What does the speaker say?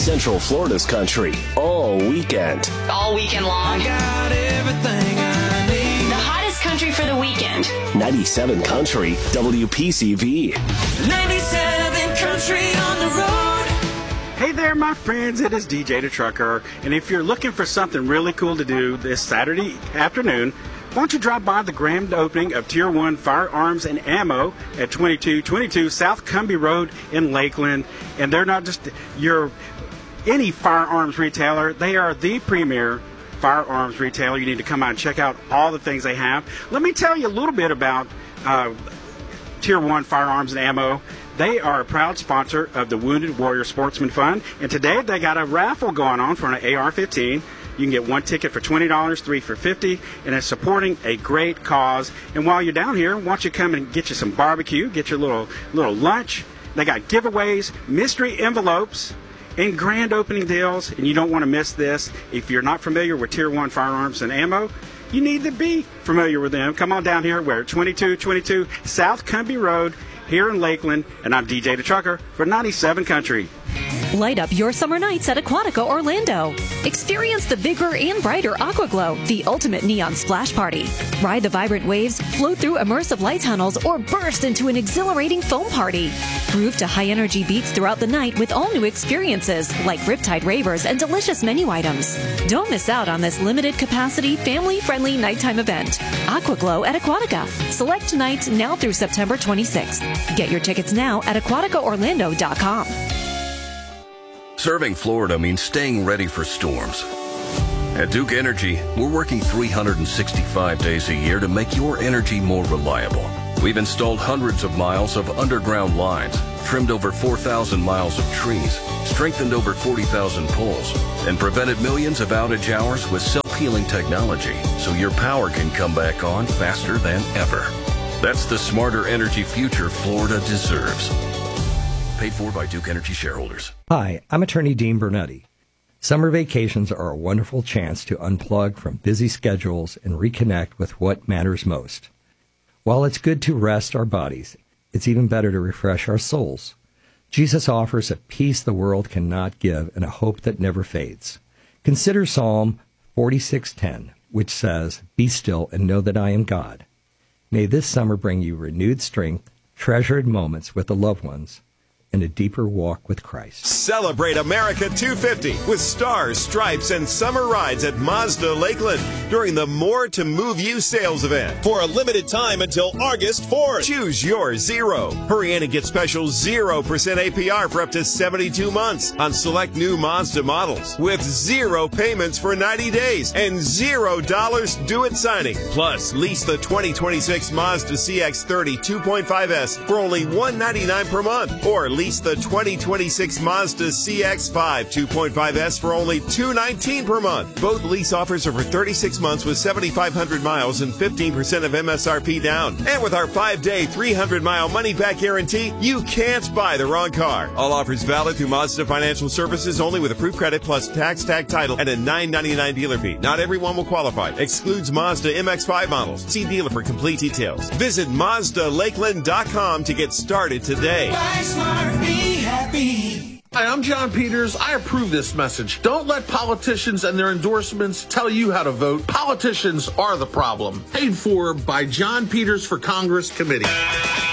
Central Florida's country all weekend. All weekend long. I got everything I need. The hottest country for the weekend. 97 Country, WPCV. 97 Country on the road. Hey there, my friends. It is DJ the Trucker. And if you're looking for something really cool to do this Saturday afternoon, why don't you drop by the grand opening of Tier 1 Firearms and Ammo at 2222 South Cumbie Road in Lakeland. And they're not just any firearms retailer. They are the premier firearms retailer. You need to come out and check out all the things they have. Let me tell you a little bit about Tier 1 Firearms and Ammo. They are a proud sponsor of the Wounded Warrior Sportsman Fund. And today they got a raffle going on for an AR-15. You can get one ticket for $20, three for $50, and it's supporting a great cause. And while you're down here, why don't you come and get you some barbecue, get your little lunch. They got giveaways, mystery envelopes, and grand opening deals, and you don't want to miss this. If you're not familiar with Tier 1 Firearms and Ammo, you need to be familiar with them. Come on down here. We're at 2222 South Cumbie Road here in Lakeland, and I'm DJ the Trucker for 97 Country. Light up your summer nights at Aquatica Orlando. Experience the bigger and brighter Aquaglow, the ultimate neon splash party. Ride the vibrant waves, float through immersive light tunnels, or burst into an exhilarating foam party. Groove to high-energy beats throughout the night with all new experiences like Riptide Ravers and delicious menu items. Don't miss out on this limited-capacity, family-friendly nighttime event. Aquaglow at Aquatica. Select nights now through September 26th. Get your tickets now at aquaticaorlando.com. Serving Florida means staying ready for storms. At Duke Energy, we're working 365 days a year to make your energy more reliable. We've installed hundreds of miles of underground lines, trimmed over 4,000 miles of trees, strengthened over 40,000 poles, and prevented millions of outage hours with self-healing technology so your power can come back on faster than ever. That's the smarter energy future Florida deserves. Paid for by Duke Energy shareholders. Hi, I'm attorney Dean Bernetti. Summer vacations are a wonderful chance to unplug from busy schedules and reconnect with what matters most. While it's good to rest our bodies, it's even better to refresh our souls. Jesus offers a peace the world cannot give and a hope that never fades. Consider Psalm 46:10, which says, "Be still and know that I am God." May this summer bring you renewed strength, treasured moments with the loved ones, and a deeper walk with Christ. Celebrate America 250 with stars, stripes, and summer rides at Mazda Lakeland during the More to Move You sales event. For a limited time until August 4th. Choose your Zero. Hurry in and get special 0% APR for up to 72 months on select new Mazda models with 0 payments for 90 days and $0 due-it signing. Plus, lease the 2026 Mazda CX-30 2.5S for only $199 per month, or lease the 2026 Mazda CX-5 2.5S for only $219 per month. Both lease offers are for 36 months with 7,500 miles and 15% of MSRP down. And with our 5-day, 300-mile money-back guarantee, you can't buy the wrong car. All offers valid through Mazda Financial Services only with approved credit plus tax, tag, title, and a $9.99 dealer fee. Not everyone will qualify. Excludes Mazda MX-5 models. See dealer for complete details. Visit MazdaLakeland.com to get started today. Buy smart, be happy. Hi, I'm John Peters. I approve this message. Don't let politicians and their endorsements tell you how to vote. Politicians are the problem. Paid for by John Peters for Congress Committee.